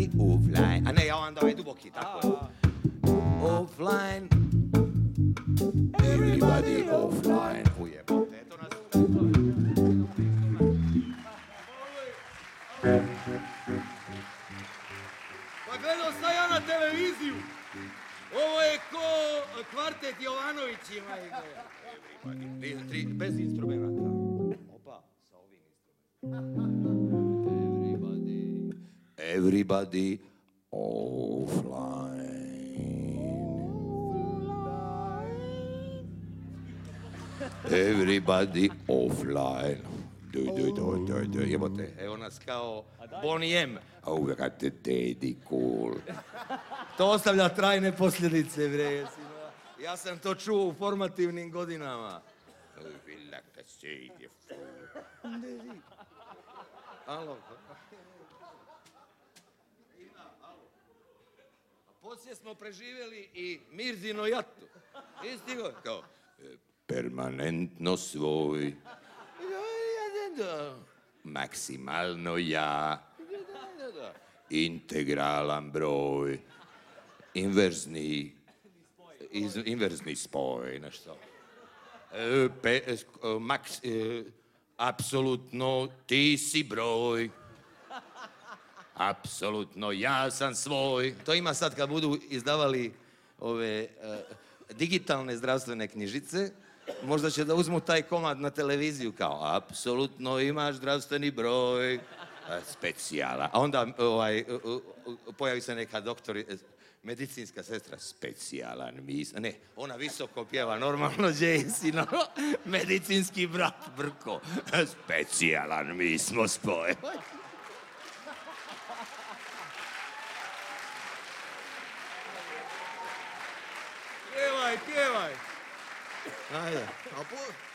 Everybody offline. A ne, ja vam davaj duboki, tako je. Offline. Everybody offline. Ujebote, eto nas. Pa gledao sam ja na televiziju. Ovo je ko kvartet Jovanovićima. Bez instrumenta. Opa, sa ovim instrumentom. Everybody offline. Everybody offline. Jebote, evo nas kao Bonnie M. Oh, we got the daddy cool. To ostavlja trajne posljedice, bre. Ja sam to čuo u formativnim godinama. Alo. Poslije smo preživjeli i Mirzino jatu. Isti go. Kao, permanentno svoj. Maksimalno ja. Integralan broj. Inverzni spoj, nešto. Apsolutno ti si broj. Apsolutno ja sam svoj. To ima sad kad budu izdavali ove digitalne zdravstvene knjižice, možda će da uzmu taj komad na televiziju kao apsolutno imaš zdravstveni broj. Specijala. A onda pojavi se neka doktor, medicinska sestra, specijalan ne, ona visoko pjeva, normalno Jason, medicinski brat Brko, specijalan mi smo spoj. Pjevaj. Ajde,